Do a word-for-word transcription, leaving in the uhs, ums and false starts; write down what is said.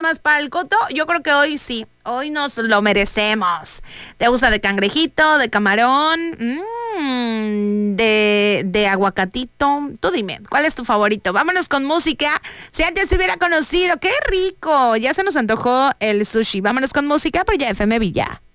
más para el coto, yo creo que hoy sí, hoy nos lo merecemos. ¿Te gusta de cangrejito, de camarón, mmm, de, de aguacatito? Tú dime, ¿cuál es tu favorito? Vámonos con música. Si antes se hubiera conocido, ¡qué rico! Ya se nos antojó el sushi. Vámonos con música, pero ya F M Villa.